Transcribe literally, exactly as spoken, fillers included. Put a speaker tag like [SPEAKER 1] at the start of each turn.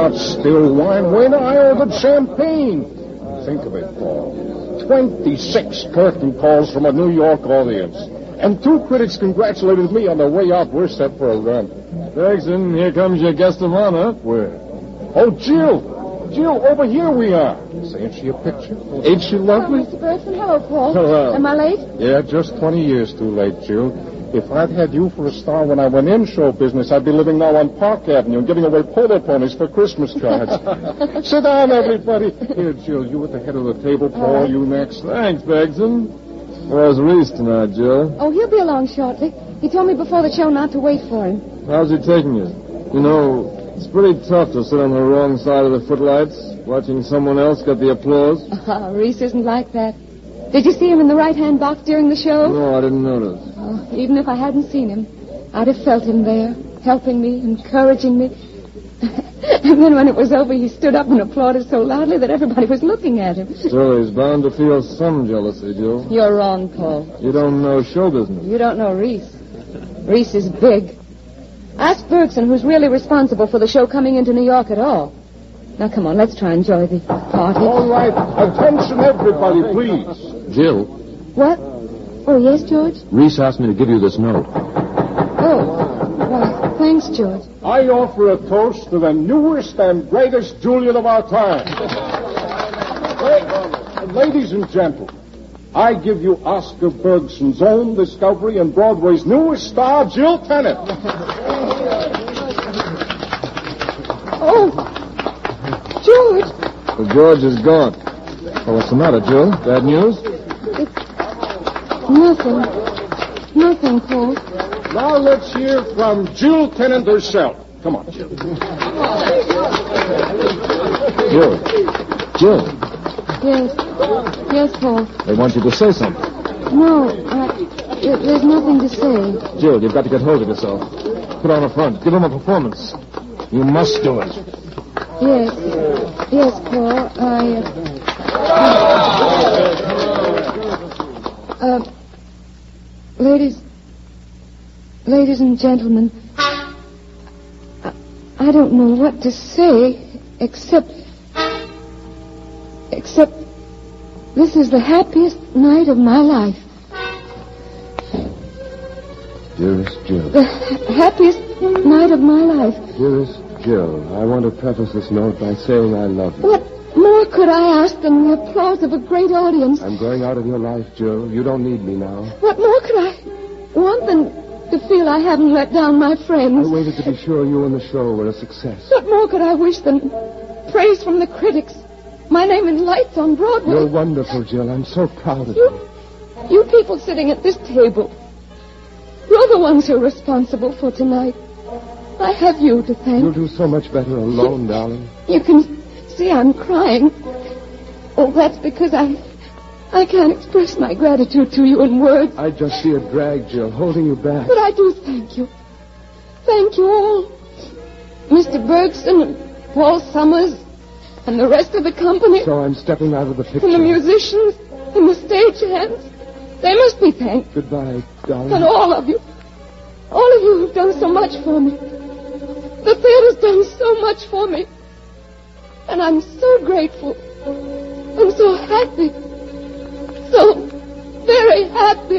[SPEAKER 1] not still wine. Wait, I ordered champagne. Think of it, Paul. twenty-six curtain calls from a New York audience. And two critics congratulated me on the way out. We're set for a run.
[SPEAKER 2] Bergson, here comes your guest of honor.
[SPEAKER 1] Where? Oh, Jill. Jill, over here we are. Say, ain't she a picture? Ain't she lovely?
[SPEAKER 3] Oh, Mister Bergson, hello, Paul.
[SPEAKER 1] Hello.
[SPEAKER 3] Am I late?
[SPEAKER 1] Yeah, just twenty years too late, Jill. If I'd had you for a star when I went in show business, I'd be living now on Park Avenue and giving away polo ponies for Christmas cards. Sit down, everybody. Here, Jill, you at the head of the table. Paul, right. You next.
[SPEAKER 2] Thanks, Bergson. Where's Reese tonight, Jill?
[SPEAKER 3] Oh, he'll be along shortly. He told me before the show not to wait for him.
[SPEAKER 2] How's he taking you? You know, it's pretty tough to sit on the wrong side of the footlights, watching someone else get the applause.
[SPEAKER 3] Uh, Reese isn't like that. Did you see him in the right-hand box during the show?
[SPEAKER 2] No, I didn't notice.
[SPEAKER 3] Oh, even if I hadn't seen him, I'd have felt him there, helping me, encouraging me. And then when it was over, he stood up and applauded so loudly that everybody was looking at him.
[SPEAKER 2] Still, he's bound to feel some jealousy, Jill.
[SPEAKER 3] You're wrong, Paul.
[SPEAKER 2] You don't know show business.
[SPEAKER 3] You don't know Reese. Reese is big. Ask Bergson, who's really responsible for the show coming into New York at all. Now, come on, let's try and enjoy the party.
[SPEAKER 1] All right. Attention, everybody, please.
[SPEAKER 4] Jill.
[SPEAKER 3] What? Oh, yes, George?
[SPEAKER 4] Reese asked me to give you this note.
[SPEAKER 3] Oh. Well, thanks, George.
[SPEAKER 1] I offer a toast to the newest and greatest Juliet of our time. Ladies and gentlemen, I give you Oscar Bergson's own discovery and Broadway's newest star, Jill Tennant.
[SPEAKER 3] Oh, George.
[SPEAKER 2] Well, George is gone. Oh, what's the matter, Jill? Bad news?
[SPEAKER 3] It's nothing. Nothing, Paul.
[SPEAKER 1] Now let's hear from Jill Tennant herself. Come on, Jill.
[SPEAKER 2] Jill. Jill.
[SPEAKER 3] Yes. Yes, Paul.
[SPEAKER 2] They want you to say something.
[SPEAKER 3] No, I, there, there's nothing to say.
[SPEAKER 2] Jill, you've got to get hold of yourself. Put on a front. Give them a performance. You must do it.
[SPEAKER 3] Yes. Yes, Paul. I... Uh, uh, ladies... Ladies and gentlemen, I, I don't know what to say except... Except... This is the happiest night of my life.
[SPEAKER 2] Dearest Jill.
[SPEAKER 3] The ha- happiest night of my life.
[SPEAKER 2] Dearest Jill, I want to preface this note by saying I love you.
[SPEAKER 3] What more could I ask than the applause of a great audience?
[SPEAKER 2] I'm going out of your life, Jill. You don't need me now.
[SPEAKER 3] What more could I want than to feel I haven't let down my friends?
[SPEAKER 2] I waited to be sure you and the show were a success.
[SPEAKER 3] What more could I wish than praise from the critics? My name in lights on Broadway.
[SPEAKER 2] You're wonderful, Jill. I'm so proud of
[SPEAKER 3] you.
[SPEAKER 2] you.
[SPEAKER 3] You people sitting at this table, you're the ones who are responsible for tonight. I have you to thank.
[SPEAKER 2] You'll do so much better alone, darling.
[SPEAKER 3] You can see I'm crying. Oh, that's because I... I can't express my gratitude to you in words.
[SPEAKER 2] I just see a drag, Jill, holding you back.
[SPEAKER 3] But I do thank you. Thank you all. Mister Bergson and Paul Summers and the rest of the company.
[SPEAKER 2] So I'm stepping out of the picture.
[SPEAKER 3] And the musicians and the stage hands. They must be thanked.
[SPEAKER 2] Goodbye, darling.
[SPEAKER 3] And all of you. All of you who've done so much for me. The theater's done so much for me. And I'm so grateful. I'm so happy. So very happy.